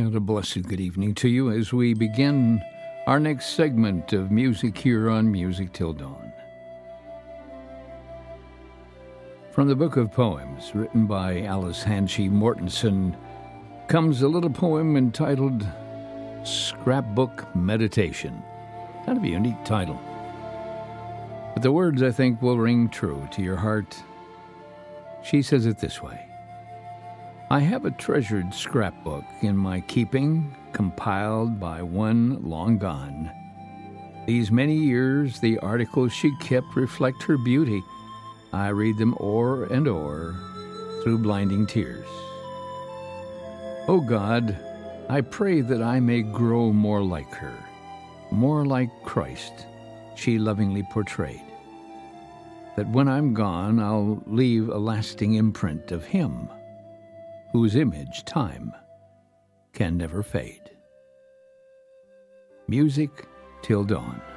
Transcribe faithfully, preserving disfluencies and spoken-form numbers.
And a blessed good evening to you as we begin our next segment of music here on Music Till Dawn. From the book of poems written by Alice Hanchey Mortensen comes a little poem entitled Scrapbook Meditation. Kind of a unique title. But the words, I think, will ring true to your heart. She says it this way. I have a treasured scrapbook in my keeping, compiled by one long gone. These many years the articles she kept reflect her beauty. I read them o'er and o'er through blinding tears. O God, I pray that I may grow more like her, more like Christ she lovingly portrayed. That when I'm gone I'll leave a lasting imprint of him, whose image time can never fade. Music Till Dawn.